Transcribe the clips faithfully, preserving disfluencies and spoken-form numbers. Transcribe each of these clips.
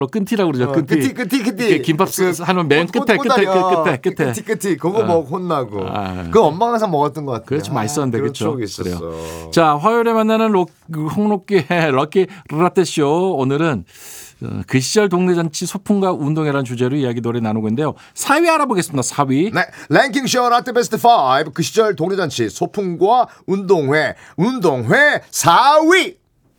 끈티라고 그러죠. 어, 끈티. 끈티, 끈티, 끈티. 김밥 그, 하는 맨 꽃, 끝에, 꽃, 끝에, 꽃다리요. 끝에, 끝에. 끈티, 끈티. 그거 어. 뭐 혼나고. 아. 그 엄마가 항상 먹었던 것 같아요. 그렇죠. 맛있었는데. 아, 그렇죠. 그런 추억이 있었어. 자, 화요일에 만나는 록, 홍록기의 럭키 라떼쇼. 오늘은 그 시절 동네잔치 소풍과 운동회라는 주제로 이야기 노래 나누고 있는데요. 사 위 알아보겠습니다. 사 위. 네, 랭킹쇼 라떼 베스트 오. 그 시절 동네잔치 소풍과 운동회. 운동회 사 위.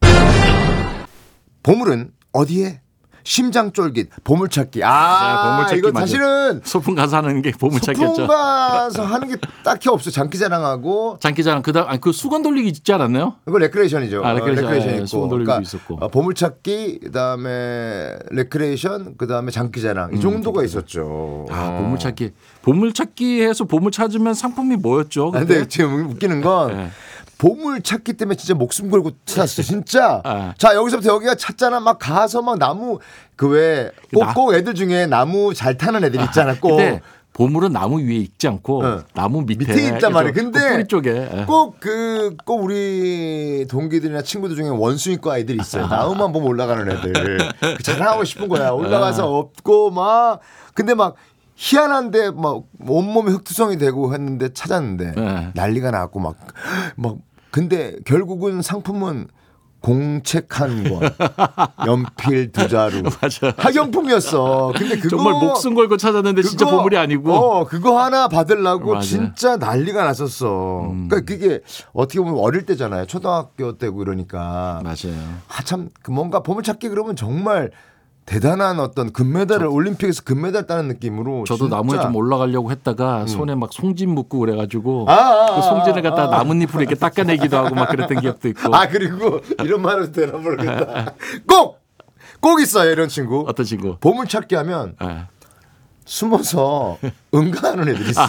보물은 어디에? 심장 쫄깃 보물찾기. 아, 네, 보물찾기 이거 맞아. 사실은 소풍 가서 하는 게 보물찾기였죠. 소풍 가서 하는 게 딱히 없어. 장기자랑하고 장기자랑 그다음 아니 그 수건 돌리기 있지 않았나요? 이거 레크레이션이죠. 아, 레크레이션, 어, 레크레이션 예, 있고. 수건 돌리기도 그러니까 있었고. 어, 보물찾기 그다음에 레크레이션 그다음에 장기자랑 이 정도가 있었죠. 아, 어. 보물찾기. 보물찾기해서 보물 찾으면 상품이 뭐였죠? 아, 그때? 근데 지금 웃기는 건 네. 보물 찾기 때문에 진짜 목숨 걸고 찾았어 진짜. 아. 자 여기서부터 여기가 찾잖아. 막 가서 막 나무 그 왜 꼭꼭 애들 중에 나무 잘 타는 애들 있잖아. 꼭. 근데 보물은 나무 위에 있지 않고 어. 나무 밑에, 밑에 있단 말이야. 그래서 근데 그 뿌리 쪽에 예. 꼭 그 꼭 우리 동기들이나 친구들 중에 원숭이과 애들이 있어요. 나무만 보면 올라가는 애들. 그 자랑하고 싶은 거야. 올라가서 업고 막 근데 막 희한한데 막 온몸에 흙투성이 되고 했는데 찾았는데 네. 난리가 났고 막 막 근데 결국은 상품은 공책 한 권, 연필 두 자루, 맞아. 학용품이었어. 근데 그거 정말 목숨 걸고 찾았는데 진짜 그거, 보물이 아니고. 어, 그거 하나 받으려고 맞아요. 진짜 난리가 났었어. 음. 그러니까 그게 어떻게 보면 어릴 때잖아요. 초등학교 때고 이러니까. 맞아요. 아참 그 뭔가 보물찾기 그러면 정말 대단한 어떤 금메달을 올림픽에서 금메달 따는 느낌으로. 저도 진짜. 나무에 좀 올라가려고 했다가 손에 막 송진 묻고 그래가지고 아, 아, 그 송진을 갖다 아, 아. 나뭇잎으로 이렇게 닦아내기도 하고 막 그랬던 기억도 있고. 아 그리고 이런 말을 되나 모르겠다. 꼭! 꼭 있어요 이런 친구. 어떤 친구? 보물찾기 하면 예. 숨어서 응가하는 애들이 있어.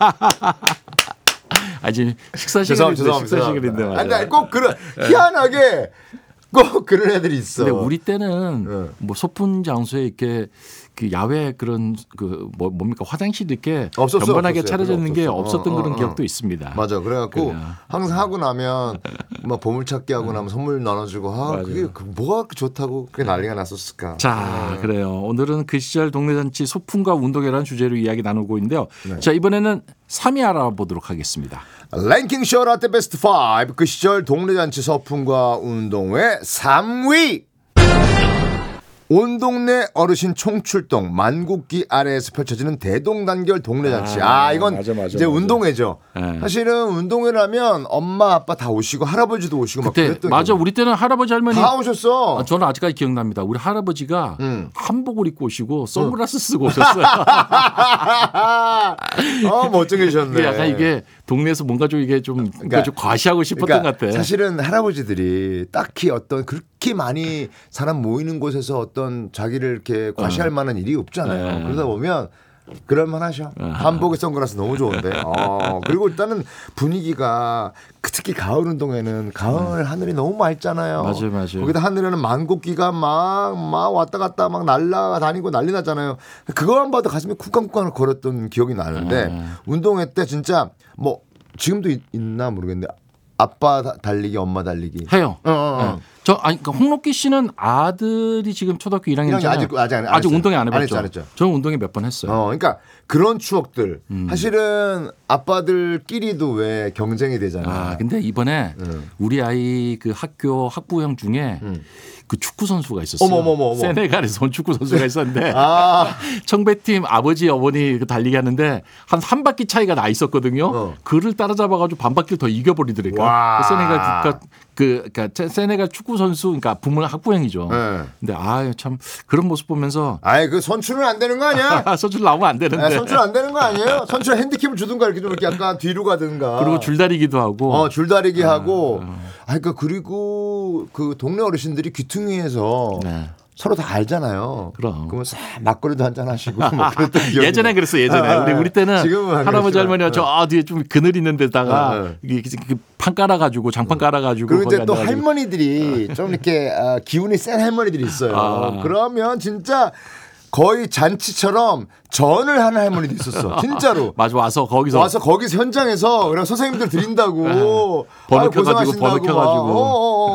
아 지금 식사 죄송합니다. 시간인데 식사 죄송합니다. 시간인데 아니, 맞아요. 아니, 꼭 그런 희한하게 꼭 그런 애들이 있어. 근데 우리 때는 네. 뭐 소풍 장소에 이렇게 그 야외 그런 그 뭐 뭡니까 화장실도 이렇게 없었어, 변변하게 없었어요. 차려져 있는 게 없었어. 없었던 어, 그런 어, 어. 기억도 있습니다. 맞아. 그래갖고 그래요. 항상 하고 나면 막 보물찾기 하고 나면 선물 나눠주고 아 맞아요. 그게 그 뭐가 그렇게 좋다고 그게 난리가 났었을까. 자, 네. 그래요. 오늘은 그 시절 동네잔치 소풍과 운동회라는 주제로 이야기 나누고 있는데요. 네. 자, 이번에는 삼 위 알아보도록 하겠습니다. 랭킹 쇼 라떼 베스트 오. 그 시절 동네잔치 소풍과 운동회 삼 위. 온 동네 어르신 총출동 만국기 아래에서 펼쳐지는 대동단결 동네잔치. 아, 아, 이건 맞아, 맞아, 이제 맞아. 운동회죠. 네. 사실은 운동회라면 엄마 아빠 다 오시고 할아버지도 오시고 막 그때 그랬던 맞아. 기억이. 우리 때는 할아버지 할머니 다 오셨어. 아, 저는 아직까지 기억납니다. 우리 할아버지가 음. 한복을 입고 오시고 선글라스 쓰고 오셨어요. 어 멋진 계셨네. 이게 약간 이게 동네에서 뭔가 좀 이게 좀, 그러니까- 좀 과시하고 싶었던 그러니까 것 같아. 사실은 할아버지들이 딱히 어떤 그렇게 많이 사람 모이는 곳에서 어떤 자기를 이렇게 과시할 만한 일이 없잖아요. 네. 그러다 보면 그럴만하죠. 한복에 선글라스 너무 좋은데. 어, 그리고 일단은 분위기가 특히 가을 운동회는 가을 하늘이 너무 맑잖아요. 맞아요, 맞아요. 거기다 하늘에는 만국기가 막, 막 왔다 갔다 막 날라다니고 난리 났잖아요. 그거만 봐도 가슴이 쿵쾅쿵쾅 걸었던 기억이 나는데 네. 운동회 때 진짜 뭐 지금도 있, 있나 모르겠는데 아빠 다- 달리기, 엄마 달리기. 해요. 어, 어, 어. 네. 저 아니 그러니까 홍록기 씨는 아들이 지금 초등학교 일 학년이잖아요. 아직- 아직 안- 안 아직 했어요. 운동회 안 안 해봤죠. 했죠, 안 했죠. 저는 운동회 몇 번 했어요. 어, 그러니까 그런 추억들. 음. 사실은 아빠들끼리도 왜 경쟁이 되잖아. 아 근데 이번에 음. 우리 아이 그 학교 학부형 중에 음. 그 축구 선수가 있었어요. 어머, 어머, 어머. 세네갈에서 온 축구 선수가 있었는데 아, 청배팀 아버지 어머니 그 달리기 하는데 한 한 바퀴 차이가 나 있었거든요. 어. 그를 따라잡아가지고 반 바퀴를 더 이겨버리더라고요. 와. 그 세네갈 국가 그 그러니까 세네갈 축구 선수 그러니까 부모 학부형이죠. 네. 근데 아 참 그런 모습 보면서 아이 그 선출은 안 되는 거 아니야? 아, 선출 나오면 안 되는데. 아, 선출 안 되는 거 아니에요? 선출 핸디캡을 주든가 이렇게 좀 이렇게 약간 뒤로 가든가. 그리고 줄다리기도 하고. 어 줄다리기 하고. 아 그러니까 그리고 그 동네 어르신들이 귀퉁이에서 네. 서로 다 알잖아요. 그럼. 그러면 싹 막걸리도 한잔 하시고 뭐 그랬던 기억이. 예전에 나. 그랬어 예전에 아, 우리 우리 때는 지금은 안 할아버지 그렇지만. 할머니가 저 뒤에 좀 그늘 있는 데다가 네, 네. 이게 판 깔아가지고 장판 깔아가지고 그리고 이제 거기 또 앉아가지고. 할머니들이 좀 이렇게 아, 기운이 센 할머니들이 있어요. 아. 그러면 진짜 거의 잔치처럼 전을 하는 할머니도 있었어. 진짜로. 맞아 와서 거기서 와서 거기서 현장에서 그냥 선생님들 드린다고 번호 아유, 켜가지고, 고생하신다고 번호 켜가지고. 막. 어, 어,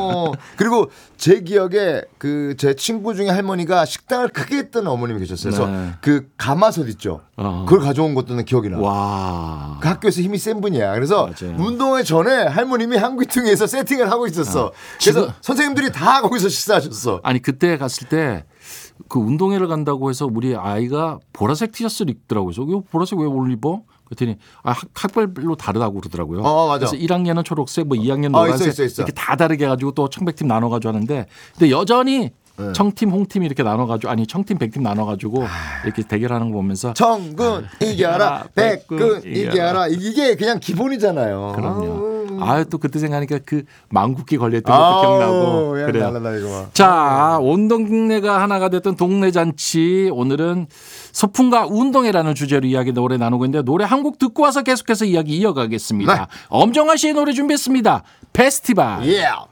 어. 그리고 제 기억에 그 제 친구 중에 할머니가 식당을 크게 했던 어머님이 계셨어요. 그래서 네. 그 가마솥 있죠. 어. 그걸 가져온 것도 는 기억이 나. 와. 그 학교에서 힘이 센 분이야. 그래서 맞아요. 운동회 전에 할머님이 한귀퉁이에서 세팅을 하고 있었어. 어. 그래서 지금- 선생님들이 다 거기서 식사하셨어. 아니 그때 갔을 때 그 운동회를 간다고 해서 우리 아이가 보라색 티셔츠를 입더라고요. 그래서 이거 보라색 왜 못 입어? 그랬더니 아, 학- 학별로 다르다고 그러더라고요. 어, 맞아. 그래서 일 학년은 초록색, 뭐 이 학년 어, 노란색 있어, 있어, 있어. 이렇게 다 다르게 해가지고 또 청백팀 나눠가지고 하는데 근데 여전히 네. 청팀, 홍팀 이렇게 나눠가지고 아니 청팀, 백팀 나눠가지고 이렇게 대결하는 거 보면서 청군 이겨라, 백군 백군 이겨라. 이게 그냥 기본이잖아요. 그럼요. 아, 또 그때 생각하니까 그 망국기 걸렸던 아우, 것도 기억나고 그냥 그래요. 날라다니고 막. 자, 온 동네가 하나가 됐던 동네 잔치. 오늘은 소풍과 운동회라는 주제로 이야기 노래 나누고 있는데 노래 한 곡 듣고 와서 계속해서 이야기 이어가겠습니다. 네. 엄정화 씨의 노래 준비했습니다. 페스티벌. Yeah.